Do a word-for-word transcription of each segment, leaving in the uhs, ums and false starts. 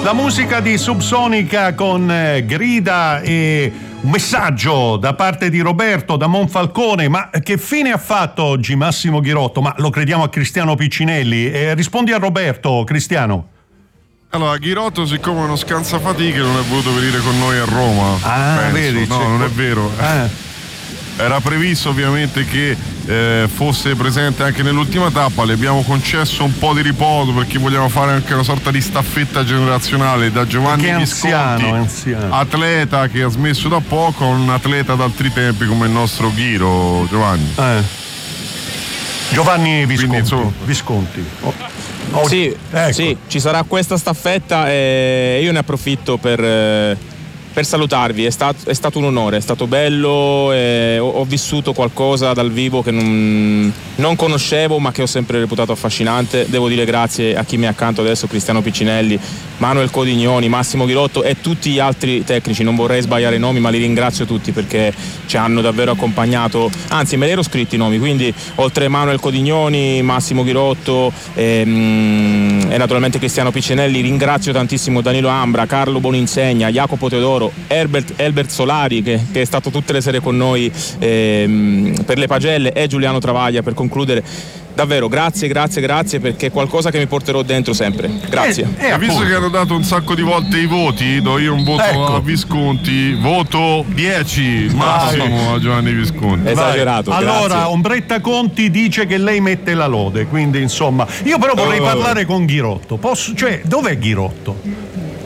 La musica di Subsonica con eh, grida e un messaggio da parte di Roberto da Monfalcone. Ma che fine ha fatto oggi Massimo Ghirotto? Ma lo crediamo a Cristiano Piccinelli? Eh, rispondi a Roberto, Cristiano. Allora, Ghirotto, siccome è uno scansafatiche, non è voluto venire con noi a Roma. Ah, penso. vedi? No, non è vero. Ah. Era previsto ovviamente che eh, fosse presente anche nell'ultima tappa, le abbiamo concesso un po' di riposo perché vogliamo fare anche una sorta di staffetta generazionale da Giovanni che Visconti, anziano, anziano. atleta che ha smesso da poco, a un atleta d'altri tempi come il nostro Ghiro, Giovanni. Eh. Giovanni Visconti. Quindi, insomma, Visconti. Oh. Oh, sì, ecco. sì, ci sarà questa staffetta e io ne approfitto per, eh, per salutarvi. È stato, è stato un onore, è stato bello, e ho, ho vissuto qualcosa dal vivo che non, non conoscevo ma che ho sempre reputato affascinante. Devo dire grazie a chi mi è accanto adesso, Cristiano Piccinelli, Manuel Codignoni, Massimo Ghirotto e tutti gli altri tecnici. Non vorrei sbagliare i nomi ma li ringrazio tutti perché ci hanno davvero accompagnato, anzi me li ero scritti i nomi, quindi oltre Manuel Codignoni, Massimo Ghirotto ehm, e naturalmente Cristiano Piccinelli ringrazio tantissimo Danilo Ambra, Carlo Boninsegna, Jacopo Teodoro, Herbert, Herbert Solari che, che è stato tutte le sere con noi ehm, per le pagelle, e Giuliano Travaglia per concludere. Davvero grazie, grazie, grazie, perché è qualcosa che mi porterò dentro sempre. Grazie. Eh, eh, e visto che hanno dato un sacco di volte i voti, do io un voto ecco. a Visconti, voto dieci massimo a Giovanni Visconti. Esagerato. Allora, grazie. Ombretta Conti dice che lei mette la lode, quindi insomma, io però vorrei Oh. parlare con Ghirotto. Posso, cioè, dov'è Ghirotto?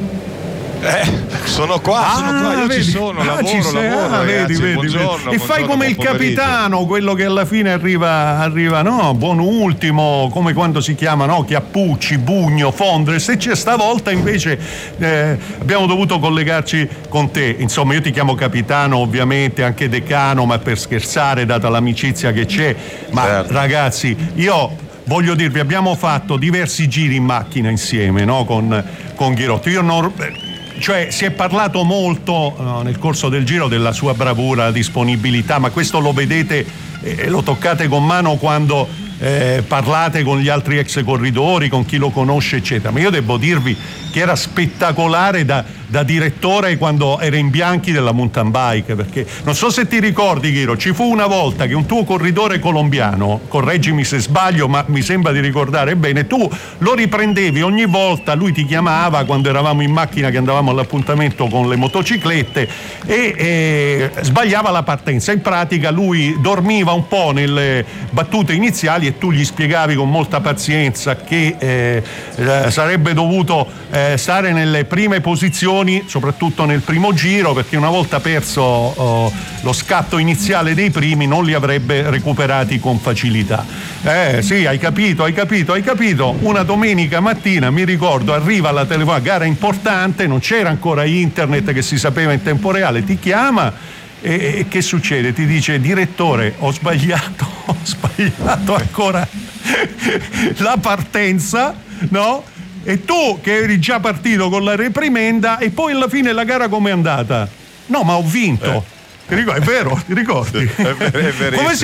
Eh, sono qua, sono qua, io vedi? ci sono, Ah, lavoro, ci sei, lavoro, ah, ragazzi, vedi, vedi, buongiorno, vedi. E fai buongiorno, come il buon pomeriggio. capitano, quello che alla fine arriva, arriva, no, buon ultimo, come quando si chiama, no, Chiappucci, Bugno, Fondres, e c'è stavolta invece eh, abbiamo dovuto collegarci con te. Insomma, io ti chiamo capitano, ovviamente, anche decano, ma per scherzare, data l'amicizia che c'è, ma Certo. ragazzi, io voglio dirvi, abbiamo fatto diversi giri in macchina insieme, no, con, con Ghirotto. Io non... Cioè, si è parlato molto no, nel corso del giro della sua bravura, disponibilità, ma questo lo vedete e eh, lo toccate con mano quando eh, parlate con gli altri ex corridori, con chi lo conosce, eccetera. Ma io devo dirvi che era spettacolare da, da direttore quando era in bianchi della mountain bike, perché non so se ti ricordi, Ghiro, ci fu una volta che un tuo corridore colombiano, correggimi se sbaglio, ma mi sembra di ricordare bene, tu lo riprendevi ogni volta, lui ti chiamava quando eravamo in macchina che andavamo all'appuntamento con le motociclette e, e sbagliava la partenza. In pratica lui dormiva un po' nelle battute iniziali e tu gli spiegavi con molta pazienza che eh, eh, sarebbe dovuto eh, stare nelle prime posizioni, soprattutto nel primo giro, perché una volta perso oh, lo scatto iniziale dei primi non li avrebbe recuperati con facilità. Eh sì, hai capito, hai capito, hai capito. Una domenica mattina, mi ricordo, arriva la telefonata, gara importante, non c'era ancora internet che si sapeva in tempo reale, ti chiama e, e che succede? Ti dice: direttore, ho sbagliato, ho sbagliato ancora la partenza, no? E tu che eri già partito con la reprimenda, e poi alla fine la gara com'è andata? No, ma ho vinto. Eh. Ti ricordi? È vero, ti ricordi? È ver- è verissimo. Come si